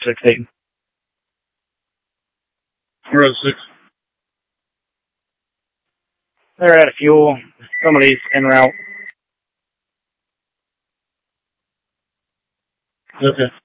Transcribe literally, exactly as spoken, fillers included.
sixteen. We're at six. They're out of fuel. Somebody's en route. Okay.